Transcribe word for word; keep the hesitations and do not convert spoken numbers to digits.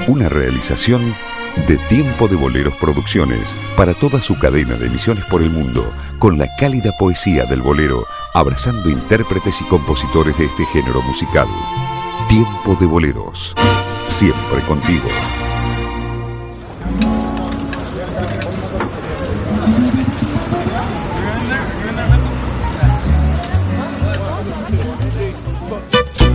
Una realización de Tiempo de Boleros Producciones para toda su cadena de emisiones por el mundo, con la cálida poesía del bolero, abrazando intérpretes y compositores de este género musical. Tiempo de Boleros, siempre contigo.